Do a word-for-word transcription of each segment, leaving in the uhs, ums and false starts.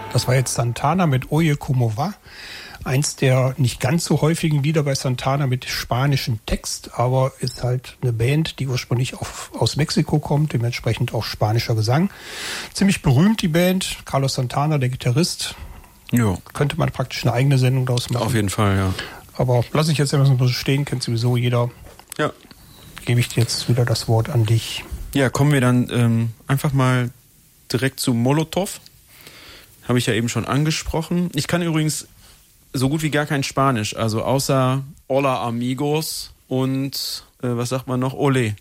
Das war jetzt Santana mit Oye Como Va. Eins der nicht ganz so häufigen Lieder bei Santana mit spanischem Text, aber ist halt eine Band, die ursprünglich auf, aus Mexiko kommt, dementsprechend auch spanischer Gesang. Ziemlich berühmt die Band. Carlos Santana, der Gitarrist. Jo. Könnte man praktisch eine eigene Sendung daraus machen. Auf jeden Fall, ja. Aber lasse ich jetzt einfach so stehen, kennt sowieso jeder. Ja. Gebe ich dir jetzt wieder das Wort an dich. Ja, kommen wir dann ähm, einfach mal direkt zu Molotov. Habe ich ja eben schon angesprochen. Ich kann übrigens so gut wie gar kein Spanisch, also außer Hola Amigos und äh, was sagt man noch? Ole.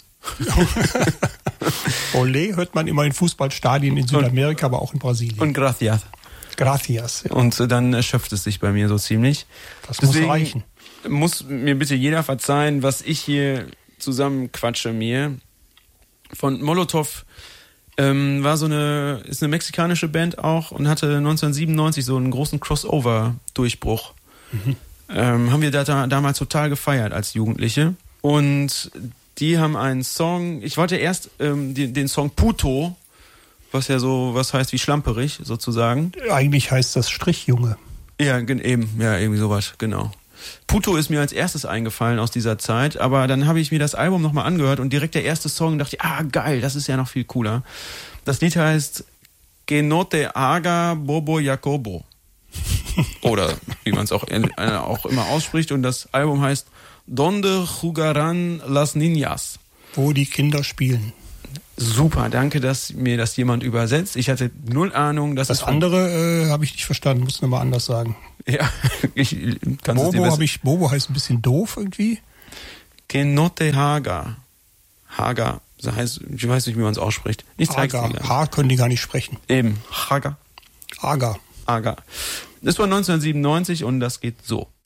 Ole hört man immer in Fußballstadien in Südamerika, und, aber auch in Brasilien. Und Gracias. Gracias. Ja. Und äh, dann erschöpft es sich bei mir so ziemlich. Das Deswegen muss reichen. Muss mir bitte jeder verzeihen, was ich hier zusammenquatsche mir. Von Molotov ähm, war so eine, ist eine mexikanische Band auch und hatte neunzehnhundertsiebenundneunzig so einen großen Crossover-Durchbruch. Mhm. Ähm, haben wir da, da damals total gefeiert als Jugendliche. Und die haben einen Song, ich wollte erst ähm, den, den Song Puto, was ja so, was heißt wie schlamperig sozusagen. Eigentlich heißt das Strichjunge. Ja, eben, ja, irgendwie sowas, genau. Puto ist mir als erstes eingefallen aus dieser Zeit, aber dann habe ich mir das Album nochmal angehört und direkt der erste Song dachte ich, ah geil, das ist ja noch viel cooler. Das Lied heißt Que no te haga Bobo Jacobo. Oder wie man es auch, äh, auch immer ausspricht, und das Album heißt Donde jugarán las niñas. Wo die Kinder spielen. Super, danke, dass mir das jemand übersetzt. Ich hatte null Ahnung. Dass das es andere äh, habe ich nicht verstanden, muss nochmal anders sagen. Ja, ich kann es Bobo habe ich, Bobo heißt ein bisschen doof irgendwie. Que no te haga. Haga, das heißt, ich weiß nicht, wie man es ausspricht. Ich zeig's dir gleich. H können die gar nicht sprechen. Eben, Haga. Aga. Aga. Das war neunzehnhundertsiebenundneunzig und das geht so.